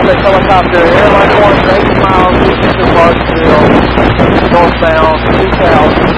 Traffic helicopter, airline 1, 80 miles, east to Clarksville, northbound, 2000.